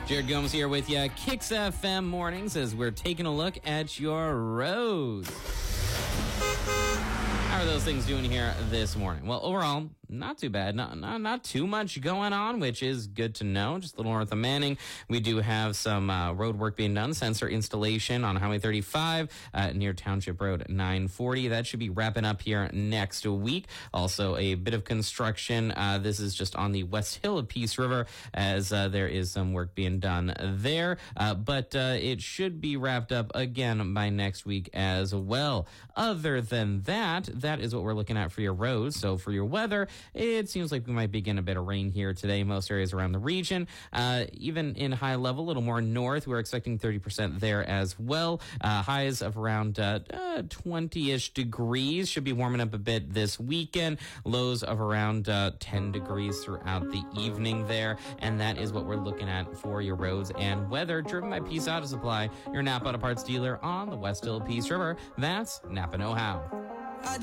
Jared Gomes here with you. Kicks FM mornings as we're taking a look at your roads. How are those things doing here this morning? Well, overall, not too bad. Not too much going on, which is good to know. Just a little north of Manning, we do have some road work being done. Sensor installation on Highway 35 near Township Road 940. That should be wrapping up here next week. Also, a bit of construction. This is just on the west hill of Peace River, as there is some work being done there. But it should be wrapped up again by next week as well. Other than that, that is what we're looking at for your roads. So for your weather, it seems like we might begin a bit of rain here today, most areas around the region. Even in high level, a little more north, we're expecting 30% there as well. Highs of around 20-ish degrees. Should be warming up a bit this weekend. Lows of around 10 degrees throughout the evening there. And that is what we're looking at for your roads and weather, driven by Peace Auto Supply, your Napa Auto Parts dealer on the West Hill Peace River. That's Napa Know How.